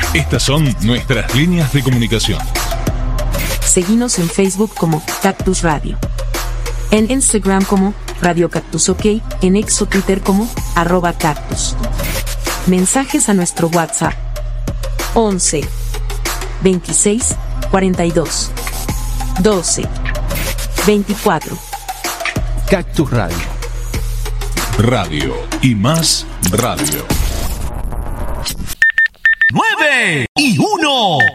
Estas son nuestras líneas de comunicación. Seguinos en Facebook como Cactus Radio. En Instagram como Radio Cactus OK. En X o Twitter como @cactus. Mensajes a nuestro WhatsApp. 11 26 42 12 24. Cactus Radio. Radio y más radio. 9 y 1.